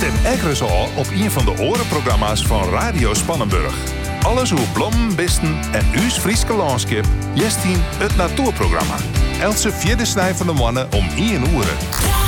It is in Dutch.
Zet Ekkeris al op een van de orenprogramma's van Radio Spannenburg. Alles hoe blommen, bisten en uws Frieske landschap. Jestien het natuurprogramma. Else vierde snij van de mannen om 1 uur.